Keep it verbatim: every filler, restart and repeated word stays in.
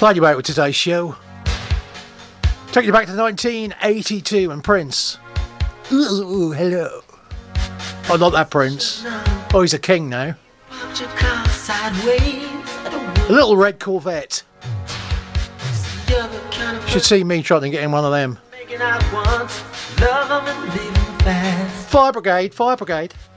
Glad you're out with today's show. Take you back to nineteen eighty-two and Prince. Ooh, hello. Oh, not that Prince. Oh, he's a king now. A little red Corvette. Should see me trying to get in one of them. Fire brigade, fire brigade.